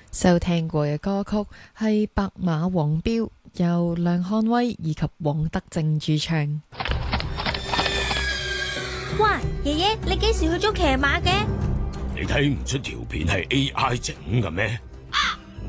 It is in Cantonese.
收聽過嘅歌曲係《白馬黃標》，由梁漢威以及黃德正主唱。 哇，爺爺，你幾時去咗騎馬嘅？ 你睇唔出條片係 AI 整嘅咩？